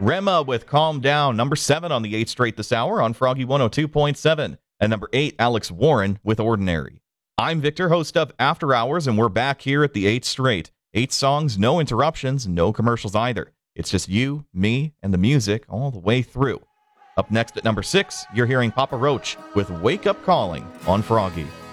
Rema with Calm Down, number 7 on the 8 straight this hour on Froggy 102.7. And number 8, Alex Warren with Ordinary. I'm Victor, host of After Hours, and we're back here at the 8 straight. 8 songs, no interruptions, no commercials either. It's just you, me, and the music all the way through. Up next at number 6, you're hearing Papa Roach with Wake Up Calling on Froggy.